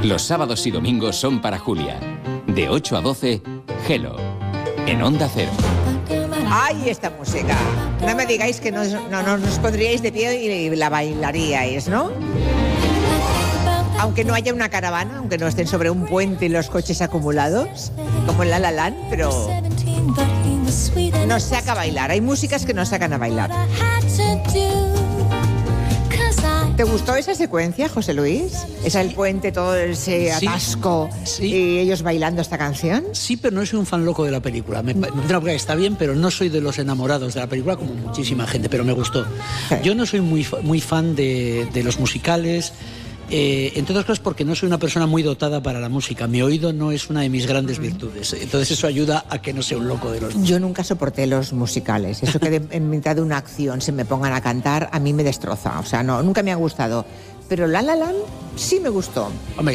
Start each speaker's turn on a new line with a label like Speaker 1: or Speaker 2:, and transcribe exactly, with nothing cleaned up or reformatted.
Speaker 1: Los sábados y domingos son para Julia. De ocho a doce, Hello, en Onda Cero.
Speaker 2: ¡Ay, esta música! No me digáis que no, no, no nos pondríais de pie y la bailaríais, ¿no? Aunque no haya una caravana, aunque no estén sobre un puente y los coches acumulados, como en La La Land, pero nos saca a bailar. Hay músicas que nos sacan a bailar. ¿Te gustó esa secuencia, José Luis? ¿Esa el puente, todo ese atasco
Speaker 3: sí, sí.
Speaker 2: y ellos bailando esta canción?
Speaker 3: Sí, pero no soy un fan loco de la película. Me, me parece que está bien, pero no soy de los enamorados de la película como muchísima gente, pero me gustó. Sí. Yo no soy muy, muy fan de, de los musicales. Eh, entre otras cosas porque no soy una persona muy dotada para la música. Mi oído no es una de mis grandes virtudes. Entonces eso ayuda a que no sea un loco de los musicales.
Speaker 2: Yo nunca soporté los musicales. Eso que de, en mitad de una acción se me pongan a cantar, a mí me destroza. O sea, no, nunca me ha gustado. Pero La La Land sí me gustó.
Speaker 3: Hombre,